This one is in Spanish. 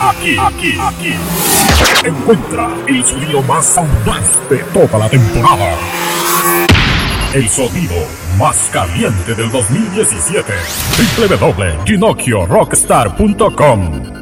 Aquí. Encuentra el sonido más audaz de toda la temporada. El sonido más caliente del 2017. www.ginocchiorockstar.com